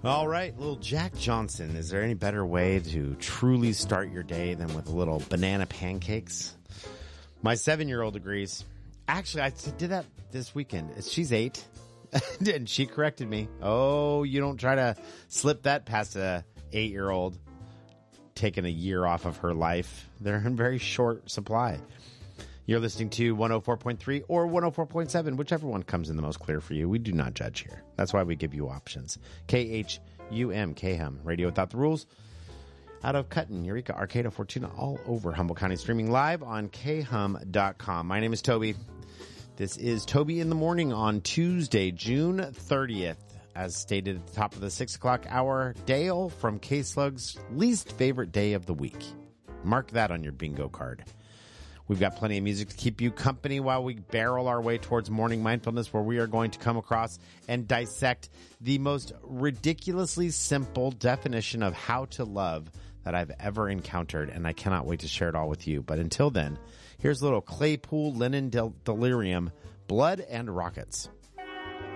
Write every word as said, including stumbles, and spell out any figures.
All right, little Jack Johnson. Is there any better way to truly start your day than with a little banana pancakes? My seven-year-old agrees. Actually, I did that this weekend. She's eight, and she corrected me. Oh, you don't try to slip that past a eight-year-old. Taking a year off of her life. They're in very short supply. You're listening to one oh four point three or one oh four point seven, whichever one comes in the most clear for you. We do not judge here. That's why we give you options. K H U M, K-Hum, Radio Without the Rules. Out of Cutton, Eureka, Arcata, Fortuna, all over Humboldt County, streaming live on K hum dot com. My name is Toby. This is Toby in the Morning on Tuesday, June thirtieth. As stated at the top of the six o'clock hour, Dale from K-Slug's least favorite day of the week. Mark that on your bingo card. We've got plenty of music to keep you company while we barrel our way towards morning mindfulness, where we are going to come across and dissect the most ridiculously simple definition of how to love that I've ever encountered, and I cannot wait to share it all with you. But until then, here's a little Claypool Lennon Del- Delirium, Blood and Rockets.